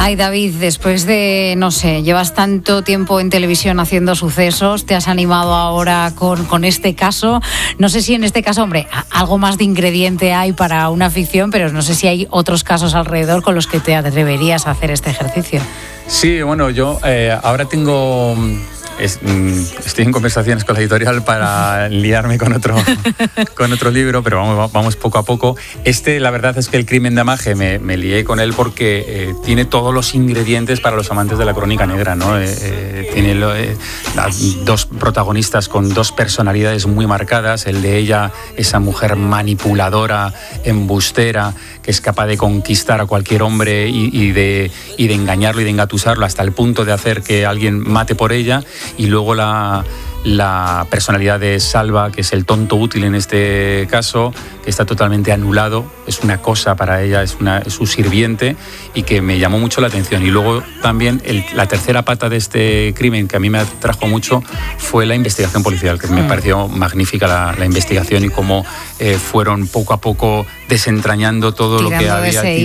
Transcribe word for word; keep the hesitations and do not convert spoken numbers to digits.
Ay, David, después de, no sé, llevas tanto tiempo en televisión haciendo sucesos, te has animado ahora con, con este caso. No sé si en este caso, hombre, algo más de ingrediente hay para una ficción, pero no sé si hay otros casos alrededor con los que te atreverías a hacer este ejercicio. Sí, bueno, yo eh, ahora tengo... Es, estoy en conversaciones con la editorial para liarme con otro, con otro libro, pero vamos, vamos poco a poco. Este, la verdad es que El crimen de Amaje me, me lié con él porque eh, tiene todos los ingredientes para los amantes de la crónica negra, ¿no? Eh, eh, tiene lo, eh, las dos protagonistas con dos personalidades muy marcadas. El de ella, esa mujer manipuladora, embustera, que es capaz de conquistar a cualquier hombre y, y, de, y de engañarlo y de engatusarlo hasta el punto de hacer que alguien mate por ella. Y luego la, la personalidad de Salva, que es el tonto útil en este caso, que está totalmente anulado, es una cosa para ella, es, una, es su sirviente, y que me llamó mucho la atención. Y luego también el, la tercera pata de este crimen, que a mí me atrajo mucho, fue la investigación policial, que me pareció magnífica la, la investigación y cómo eh, fueron poco a poco desentrañando todo Tirando lo que había aquí.